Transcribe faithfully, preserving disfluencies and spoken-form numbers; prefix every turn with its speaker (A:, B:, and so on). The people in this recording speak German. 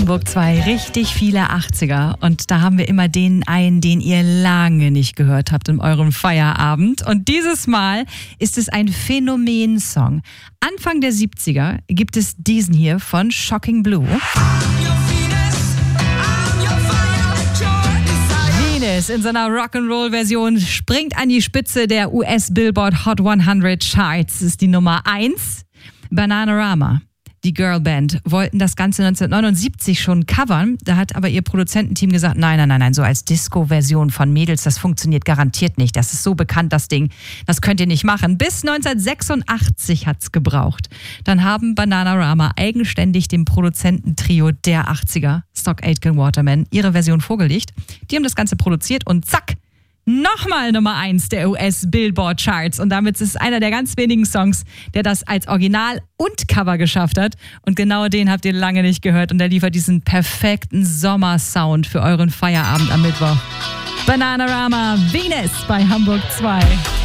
A: Hamburg zwei, richtig viele achtziger. Und da haben wir immer den einen, den ihr lange nicht gehört habt in eurem Feierabend. Und dieses Mal ist es ein Phänomen-Song. Anfang der siebziger gibt es diesen hier von Shocking Blue. Venus in seiner Rock'n'Roll-Version springt an die Spitze der U S-Billboard Hot hundert Charts. Das ist die Nummer eins. Bananarama, die Girlband, wollten das Ganze neunzehnhundertneunundsiebzig schon covern. Da hat aber ihr Produzententeam gesagt, nein, nein, nein, nein, so als Disco-Version von Mädels, das funktioniert garantiert nicht. Das ist so bekannt, das Ding. Das könnt ihr nicht machen. Bis neunzehnhundertsechsundachtzig hat's gebraucht. Dann haben Bananarama eigenständig dem Produzententrio der achtziger, Stock Aitken Waterman, ihre Version vorgelegt. Die haben das Ganze produziert und zack, nochmal Nummer eins der U S-Billboard-Charts. Und damit ist es einer der ganz wenigen Songs, der das als Original und Cover geschafft hat. Und genau den habt ihr lange nicht gehört. Und der liefert diesen perfekten Sommersound für euren Feierabend am Mittwoch. Bananarama, Venus bei Hamburg zwei.